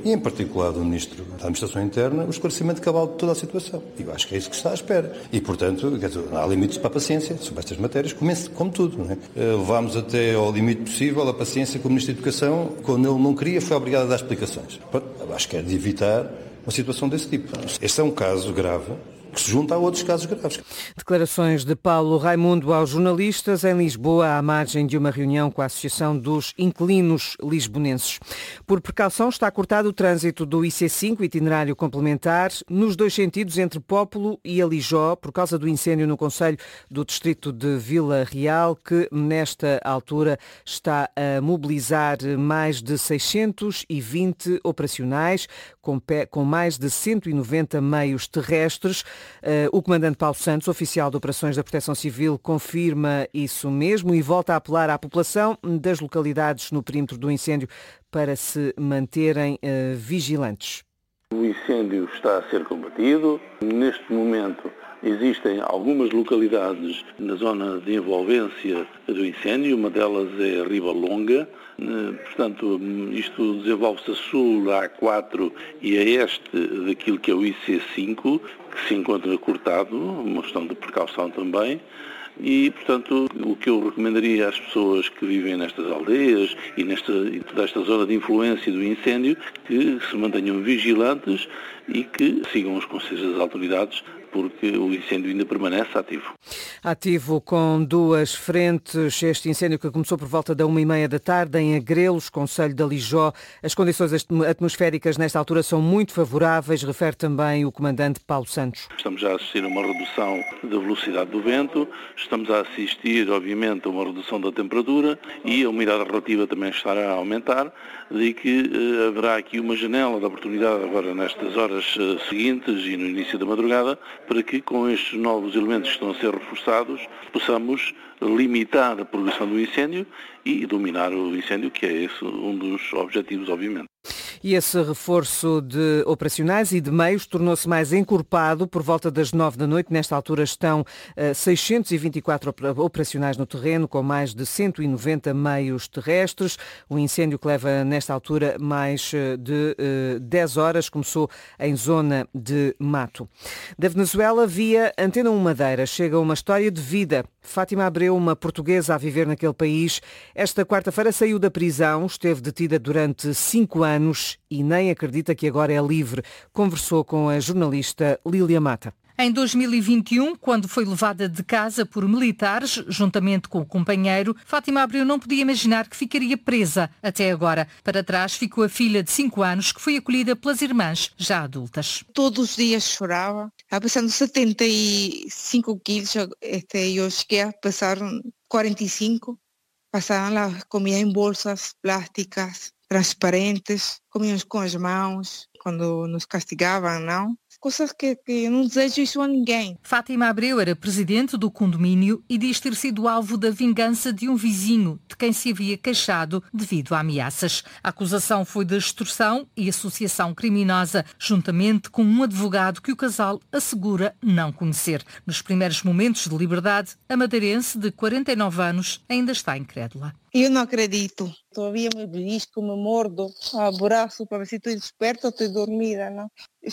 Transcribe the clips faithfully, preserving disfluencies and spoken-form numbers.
e, em particular, do Ministro da Administração Interna, o esclarecimento cabal de toda a situação. E eu acho que é isso que está à espera. E, portanto, quer dizer, há limites para a paciência sobre estas matérias, como, como tudo. Não é? Levámos até ao limite possível a paciência com o Ministro da Educação, quando ele não queria, foi obrigado a dar explicações. Pronto, acho que é de evitar uma situação desse tipo. Este é um caso grave, que se junta a outros casos graves. Declarações de Paulo Raimundo aos jornalistas em Lisboa, à margem de uma reunião com a Associação dos Inquilinos Lisbonenses. Por precaução, está cortado o trânsito do I C cinco, itinerário complementar, nos dois sentidos, entre Pópulo e Alijó, por causa do incêndio no concelho do distrito de Vila Real, que nesta altura está a mobilizar mais de seiscentos e vinte operacionais, com, pé, com mais de cento e noventa meios terrestres. O comandante Paulo Santos, oficial de Operações da Proteção Civil, confirma isso mesmo e volta a apelar à população das localidades no perímetro do incêndio para se manterem uh, vigilantes. O incêndio está a ser combatido. Neste momento existem algumas localidades na zona de envolvência do incêndio, uma delas é Ribalonga. Portanto, isto desenvolve-se a sul, a A quatro, e a este daquilo que é o I C cinco, que se encontra cortado, uma questão de precaução também. E, portanto, o que eu recomendaria às pessoas que vivem nestas aldeias e nesta, toda esta zona de influência do incêndio, que se mantenham vigilantes e que sigam os conselhos das autoridades, porque o incêndio ainda permanece ativo. Ativo com duas frentes, este incêndio que começou por volta da uma e meia da tarde em Agrelos, concelho de Alijó. As condições atmosféricas nesta altura são muito favoráveis, refere também o comandante Paulo Santos. Estamos a assistir a uma redução da velocidade do vento, estamos a assistir, obviamente, a uma redução da temperatura e a umidade relativa também estará a aumentar, de que eh, haverá aqui uma janela de oportunidade agora nestas horas eh, seguintes e no início da madrugada, para que com estes novos elementos que estão a ser reforçados possamos limitar a progressão do incêndio e dominar o incêndio, que é esse um dos objetivos, obviamente. E esse reforço de operacionais e de meios tornou-se mais encorpado por volta das nove da noite. Nesta altura estão uh, seiscentos e vinte e quatro operacionais no terreno, com mais de cento e noventa meios terrestres. O incêndio que leva, nesta altura, mais de uh, dez horas. Começou em zona de mato. Da Venezuela, via Antena um Madeira, chega uma história de vida. Fátima Abreu, uma portuguesa a viver naquele país, esta quarta-feira saiu da prisão, esteve detida durante cinco anos e nem acredita que agora é livre. Conversou com a jornalista Lília Mata. Em dois mil e vinte e um, quando foi levada de casa por militares, juntamente com o companheiro, Fátima Abreu não podia imaginar que ficaria presa. Até agora, para trás ficou a filha de cinco anos, que foi acolhida pelas irmãs, já adultas. Todos os dias chorava. Estava pesando setenta e cinco quilos, este, eu cheguei a pesar quarenta e cinco. Passavam lá, comia em bolsas plásticas, transparentes, comíamos com as mãos, quando nos castigavam, não? Coisas que, que eu não desejo isso a ninguém. Fátima Abreu era presidente do condomínio e diz ter sido alvo da vingança de um vizinho de quem se havia queixado devido a ameaças. A acusação foi de extorsão e associação criminosa, juntamente com um advogado que o casal assegura não conhecer. Nos primeiros momentos de liberdade, a madeirense de quarenta e nove anos ainda está incrédula. Eu não acredito. Todavía me belisco, me mordo, abraço para ver se estou desperta ou estou dormida, não?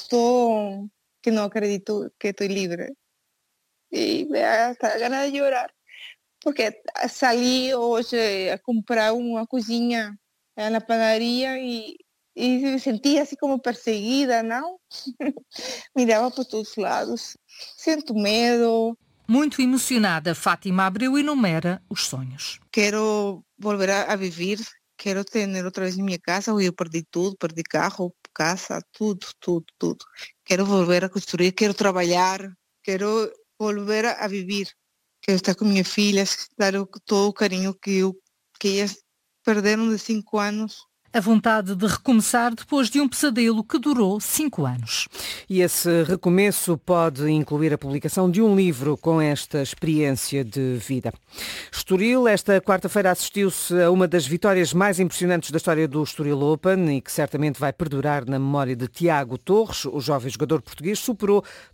Estou que não acredito que estou livre. E me dá hasta ganas de chorar. Porque saí hoje a comprar uma coisinha na padaria e, e me sentia assim como perseguida, não? Mirava para todos os lados. Sinto medo. Muito emocionada, Fátima Abreu enumera os sonhos. Quero volver a, a viver, quero ter outra vez minha casa, eu perdi tudo, perdi carro, casa, tudo, tudo, tudo. Quero volver a construir, quero trabalhar, quero volver a, a viver. Quero estar com minhas filhas, dar todo o carinho que, eu, que elas perderam de cinco anos. A vontade de recomeçar depois de um pesadelo que durou cinco anos. E esse recomeço pode incluir a publicação de um livro com esta experiência de vida. Estoril, esta quarta-feira assistiu-se a uma das vitórias mais impressionantes da história do Estoril Open e que certamente vai perdurar na memória de Tiago Torres. O jovem jogador português superou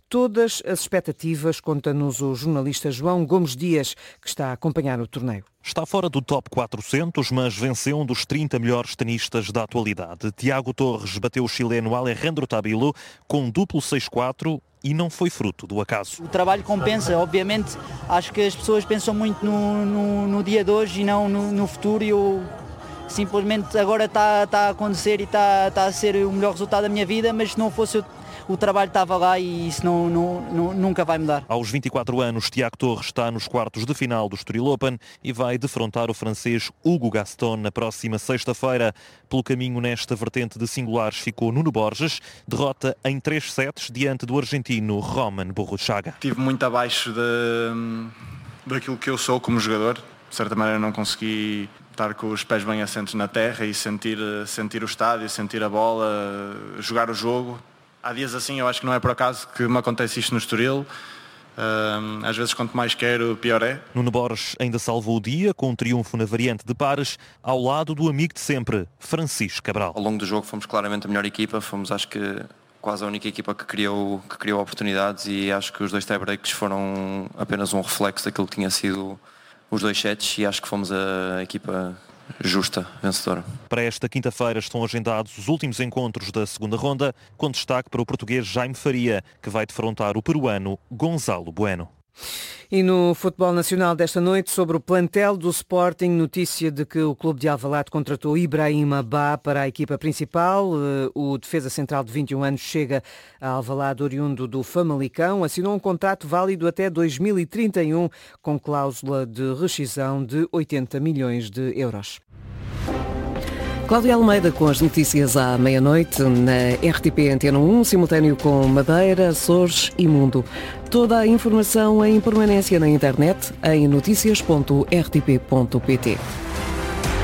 todas as expectativas, conta-nos o jornalista João Gomes Dias, que está a acompanhar o torneio. Está fora do top quatrocentos, mas venceu um dos trinta melhores tenistas da atualidade. Tiago Torres bateu o chileno Alejandro Tabilo com duplo seis quatro e não foi fruto do acaso. O trabalho compensa, obviamente. Acho que as pessoas pensam muito no, no, no dia de hoje e não no, no futuro, e eu simplesmente agora está tá a acontecer e está tá a ser o melhor resultado da minha vida, mas se não fosse o, o trabalho estava lá e isso não, não, não, nunca vai mudar. Aos vinte e quatro anos, Tiago Torres está nos quartos de final do Estoril Open e vai defrontar o francês Hugo Gaston na próxima sexta-feira. Pelo caminho nesta vertente de singulares ficou Nuno Borges, derrota em três sets diante do argentino Roman Burruchaga. Estive muito abaixo de, daquilo que eu sou como jogador. De certa maneira não consegui estar com os pés bem assentos na terra e sentir, sentir o estádio, sentir a bola, jogar o jogo. Há dias assim, eu acho que não é por acaso que me acontece isto no Estoril. Uh, às vezes quanto mais quero, pior é. Nuno Borges ainda salvou o dia com um triunfo na variante de pares ao lado do amigo de sempre, Francisco Cabral. Ao longo do jogo fomos claramente a melhor equipa, fomos acho que quase a única equipa que criou, que criou oportunidades, e acho que os dois tie-breaks foram apenas um reflexo daquilo que tinha sido os dois sets, e acho que fomos a equipa justa, vencedora. Para esta quinta-feira estão agendados os últimos encontros da segunda ronda, com destaque para o português Jaime Faria, que vai defrontar o peruano Gonzalo Bueno. E no futebol nacional desta noite, sobre o plantel do Sporting, notícia de que o clube de Alvalade contratou Ibrahima Ba para a equipa principal. O defesa central de vinte e um anos chega a Alvalade oriundo do Famalicão, assinou um contrato válido até dois mil e trinta e um, com cláusula de rescisão de oitenta milhões de euros. Cláudia Almeida com as notícias à meia-noite na R T P Antena um, simultâneo com Madeira, Açores e Mundo. Toda a informação em permanência na internet em noticias ponto r t p ponto p t.